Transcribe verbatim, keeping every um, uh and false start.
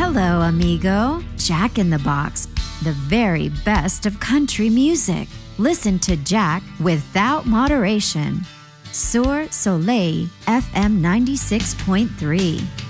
Hello, amigo. Jack in the Box, the very best of country music. Listen to Jack without moderation. Sur Soleil F M ninety-six point three.